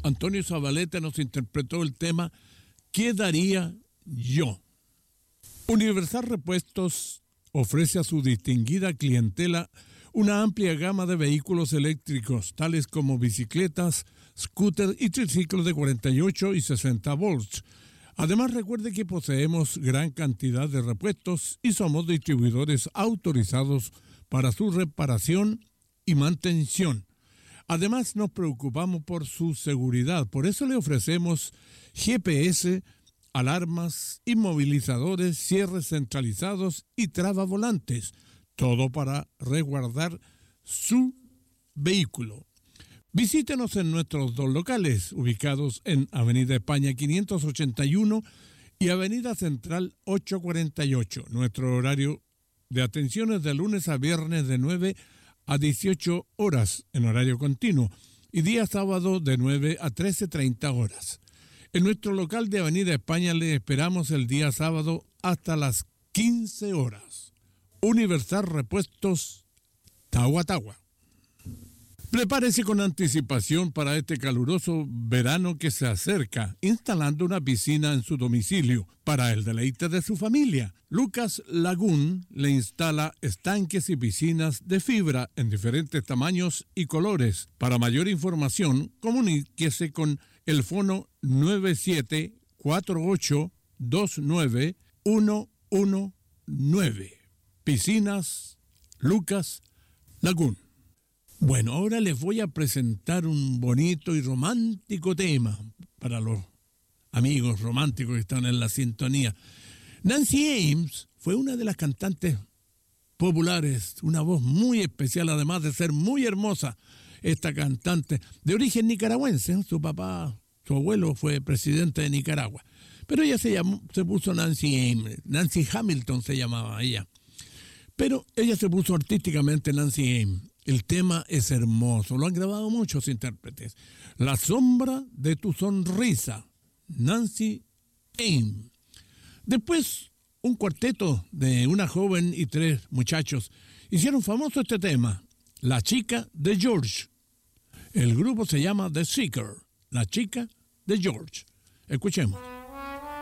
Antonio Zabaleta nos interpretó el tema ¿Qué daría yo? Universal Repuestos ofrece a su distinguida clientela una amplia gama de vehículos eléctricos, tales como bicicletas, scooters y triciclos de 48 y 60 volts. Además, recuerde que poseemos gran cantidad de repuestos y somos distribuidores autorizados para su reparación y mantención. Además, nos preocupamos por su seguridad. Por eso le ofrecemos GPS, alarmas, inmovilizadores, cierres centralizados y trabavolantes. Todo para resguardar su vehículo. Visítenos en nuestros dos locales, ubicados en Avenida España 581 y Avenida Central 848. Nuestro horario de atención es de lunes a viernes de 9 a 18 horas en horario continuo y día sábado de 9 a 13:30 horas. En nuestro local de Avenida España le esperamos el día sábado hasta las 15 horas. Universal Repuestos, Tagua Tagua. Prepárese con anticipación para este caluroso verano que se acerca, instalando una piscina en su domicilio para el deleite de su familia. Lucas Lagoon le instala estanques y piscinas de fibra en diferentes tamaños y colores. Para mayor información, comuníquese con el fono 9748291119. Piscinas Lucas Lagoon. Bueno, ahora les voy a presentar un bonito y romántico tema para los amigos románticos que están en la sintonía. Nancy Ames fue una de las cantantes populares, una voz muy especial, además de ser muy hermosa. Esta cantante de origen nicaragüense, su abuelo fue presidente de Nicaragua, pero ella se puso Nancy Ames, Nancy Hamilton se llamaba ella, pero ella se puso artísticamente Nancy Ames. El tema es hermoso, lo han grabado muchos intérpretes. La sombra de tu sonrisa, Nancy Ames. Después, un cuarteto de una joven y 3 muchachos hicieron famoso este tema, La chica de George. El grupo se llama The Seeker, La chica de George. Escuchemos.